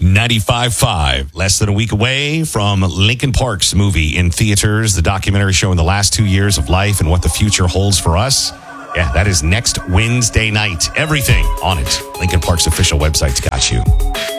95.5. Less than a week away from Linkin Park's movie in theaters, the documentary showing the last 2 years of life and what the future holds for us. Yeah, that is next Wednesday night. Everything on it. Linkin Park's official website's got you.